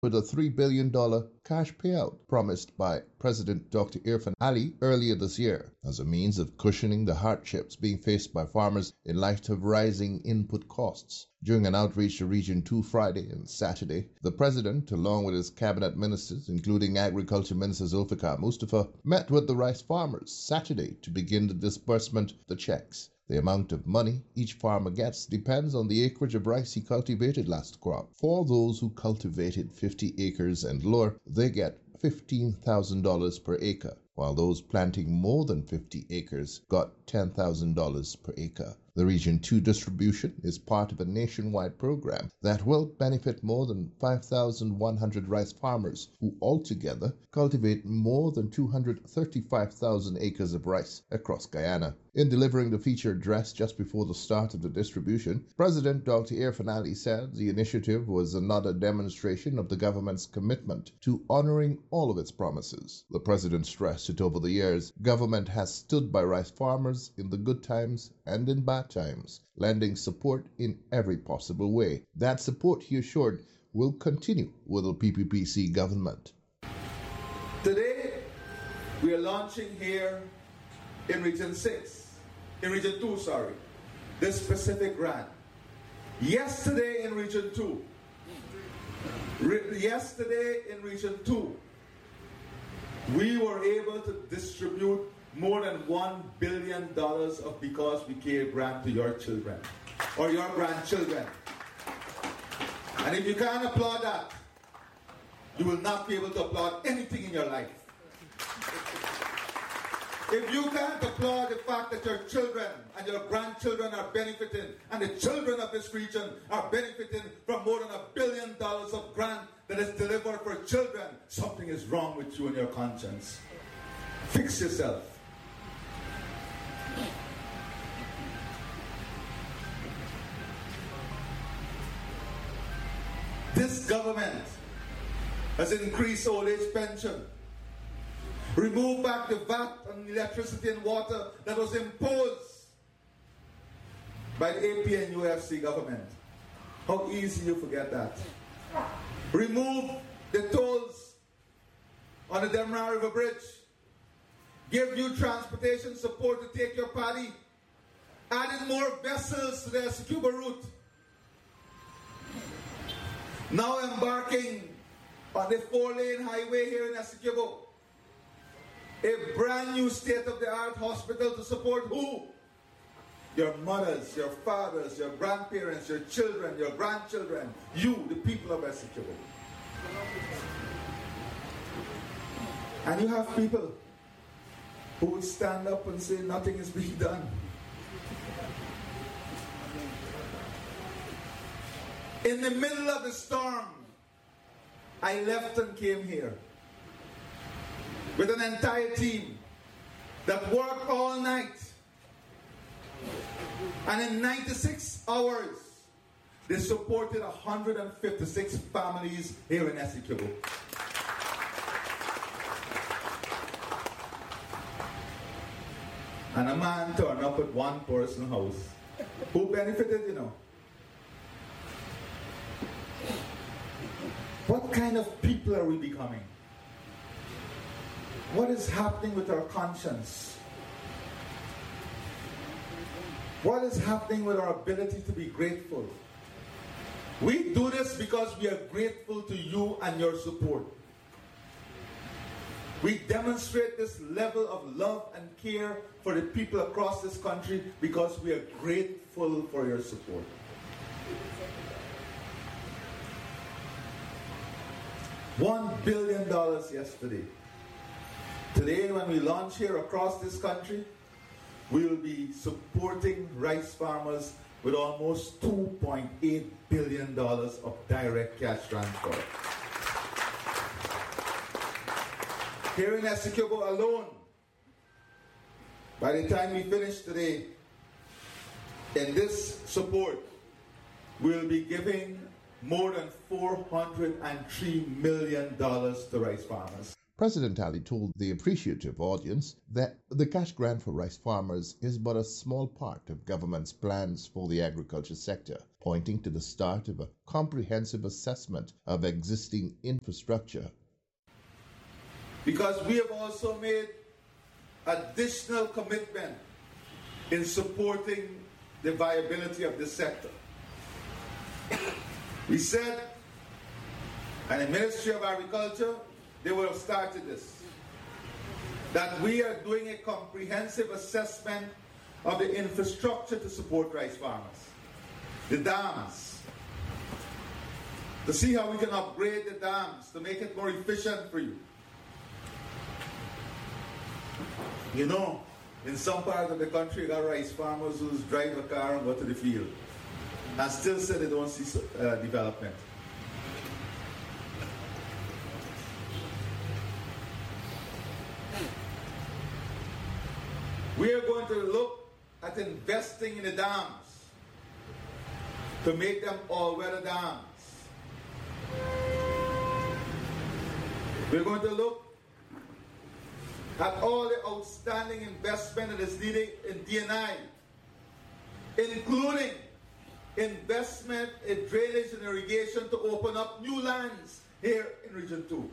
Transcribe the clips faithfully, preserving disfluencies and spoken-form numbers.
with a three billion dollars cash payout promised by President Doctor Irfaan Ali earlier this year as a means of cushioning the hardships being faced by farmers in light of rising input costs. During an outreach to Region two Friday and Saturday, the President, along with his cabinet ministers, including Agriculture Minister Zulfikar Mustafa, met with the rice farmers Saturday to begin the disbursement of the checks. The amount of money each farmer gets depends on the acreage of rice he cultivated last crop. For those who cultivated fifty acres and lower, they get fifteen thousand dollars per acre, while those planting more than fifty acres got ten thousand dollars per acre. The Region two distribution is part of a nationwide program that will benefit more than five thousand one hundred rice farmers who altogether cultivate more than two hundred thirty-five thousand acres of rice across Guyana. In delivering the feature address just before the start of the distribution, President Doctor Irfaan Ali said the initiative was another demonstration of the government's commitment to honoring all of its promises. The President stressed that over the years, government has stood by rice farmers in the good times and in bad times, lending support in every possible way. That support, he assured, will continue with the P P P C government. Today, we are launching here in Region six, in Region two, sorry, this specific grant. Yesterday in Region two, re- yesterday in Region two, we were able to distribute more than one billion dollars of Because We Care grant to your children or your grandchildren. And if you can't applaud that, you will not be able to applaud anything in your life. If you can't applaud the fact that your children and your grandchildren are benefiting, and the children of this region are benefiting from more than a billion dollars of grant that is delivered for children, something is wrong with you and your conscience. Fix yourself. This government has increased old age pension, removed back the V A T on electricity and water that was imposed by the A P N U F C government. How easy you forget that. Remove the tolls on the Demerara River Bridge. Give you transportation support to take your paddy. Added more vessels to the Essequibo route. Now embarking on the four-lane highway here in Essequibo. A brand new state-of-the-art hospital to support who? Your mothers, your fathers, your grandparents, your children, your grandchildren. You, the people of Essequibo. And you have people who would stand up and say nothing is being done. In the middle of the storm, I left and came here with an entire team that worked all night. And in ninety-six hours, they supported one hundred fifty-six families here in Essequibo. And a man turned up at one person house. Who benefited, you know? What kind of people are we becoming? What is happening with our conscience? What is happening with our ability to be grateful? We do this because we are grateful to you and your support. We demonstrate this level of love and care for the people across this country because we are grateful for your support. One billion dollars yesterday. Today, when we launch here across this country, we will be supporting rice farmers with almost two point eight billion dollars of direct cash transfer. Here in Essequibo alone, by the time we finish today, in this support, we'll be giving more than four hundred three million dollars to rice farmers. President Ali told the appreciative audience that the cash grant for rice farmers is but a small part of government's plans for the agriculture sector, pointing to the start of a comprehensive assessment of existing infrastructure. Because we have also made additional commitment in supporting the viability of this sector. We said, and the Ministry of Agriculture, they will have started this, that we are doing a comprehensive assessment of the infrastructure to support rice farmers, the dams, to see how we can upgrade the dams to make it more efficient for you. You know, in some parts of the country, you got rice farmers who drive a car and go to the field and still say they don't see uh, development. We are going to look at investing in the dams to make them all-weather dams. We're going to look at all the outstanding investment that is needed in D and I, including investment in drainage and irrigation to open up new lands here in Region two.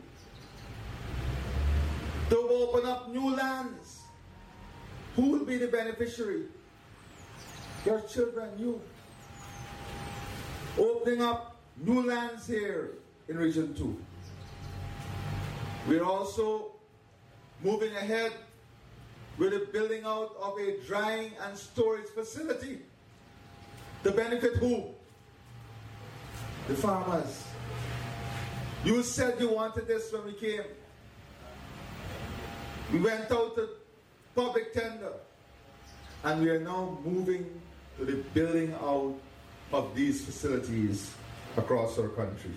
To open up new lands. Who will be the beneficiary? Your children, you. Opening up new lands here in Region two. We're also moving ahead with the building out of a drying and storage facility to benefit who? The farmers. You said you wanted this when we came. We went out to public tender, and we are now moving to the building out of these facilities across our country.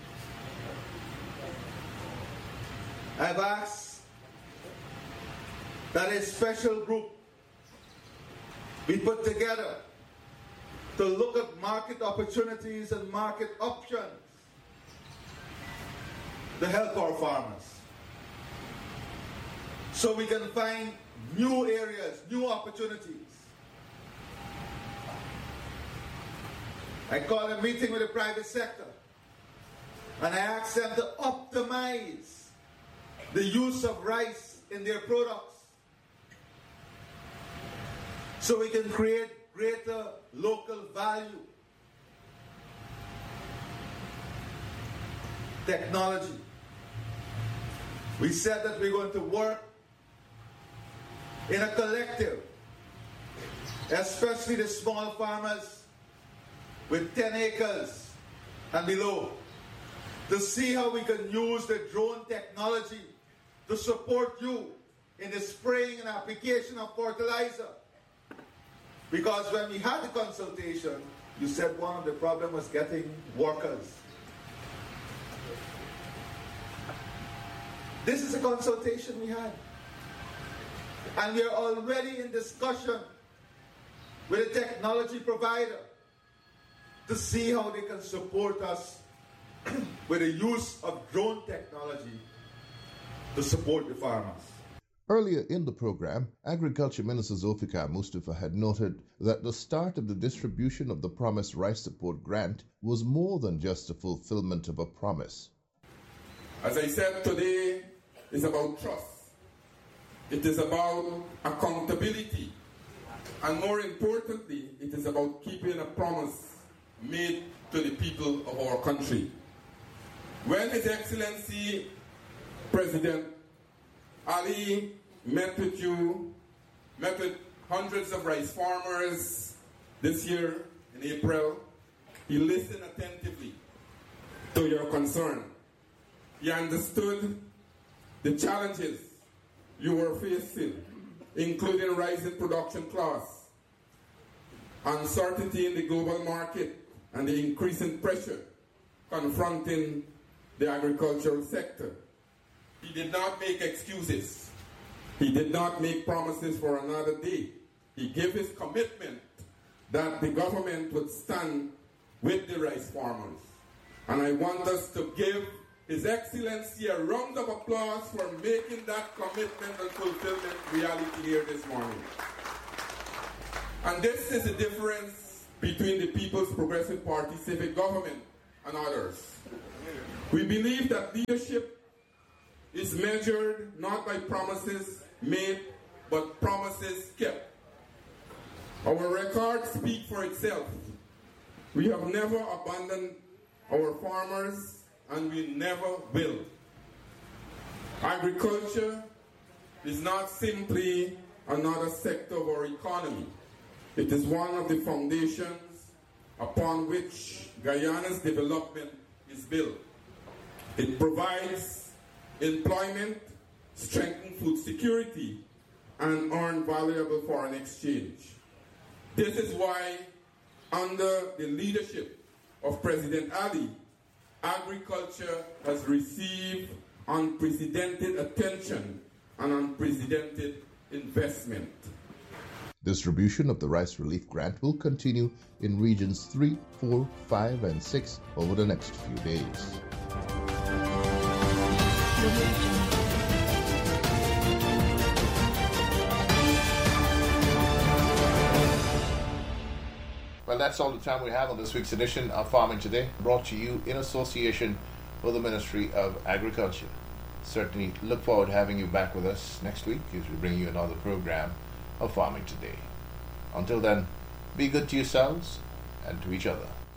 I've asked that a special group be put together to look at market opportunities and market options to help our farmers, so we can find new areas, new opportunities. I called a meeting with the private sector, and I asked them to optimize the use of rice in their products so we can create greater local value. Technology. We said that we're going to work in a collective, especially the small farmers with ten acres and below, to see how we can use the drone technology to support you in the spraying and application of fertilizer. Because when we had the consultation, you said one of the problems was getting workers. This is a consultation we had. And we are already in discussion with a technology provider to see how they can support us with the use of drone technology to support the farmers. Earlier in the program, Agriculture Minister Zulfikar Mustafa had noted that the start of the distribution of the promised rice support grant was more than just a fulfillment of a promise. As I said, today is about trust. It is about accountability. And more importantly, it is about keeping a promise made to the people of our country. When His Excellency President Ali met with you, met with hundreds of rice farmers this year in April, he listened attentively to your concern. He understood the challenges you were facing, including rising production costs, uncertainty in the global market, and the increasing pressure confronting the agricultural sector. He did not make excuses. He did not make promises for another day. He gave his commitment that the government would stand with the rice farmers. And I want us to give His Excellency a round of applause for making that commitment and fulfillment reality here this morning. And this is the difference between the People's Progressive Party civic government and others. We believe that leadership is measured not by promises made, but promises kept. Our records speak for itself. We have never abandoned our farmers, and we never will. Agriculture is not simply another sector of our economy. It is one of the foundations upon which Guyana's development is built. It provides employment, strengthens food security, and earns valuable foreign exchange. This is why, under the leadership of President Ali, agriculture has received unprecedented attention and unprecedented investment. Distribution of the Rice Relief Grant will continue in Regions three, four, five, and six over the next few days. Well, that's all the time we have on this week's edition of Farming Today, brought to you in association with the Ministry of Agriculture. Certainly look forward to having you back with us next week as we bring you another program of Farming Today. Until then, be good to yourselves and to each other.